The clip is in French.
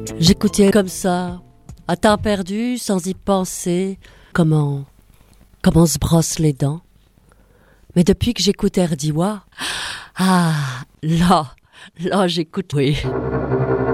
J'écoutais comme ça, à temps perdu, sans y penser, comment on se brosse les dents. Mais depuis que j'écoute Erdiwa, là j'écoute, oui.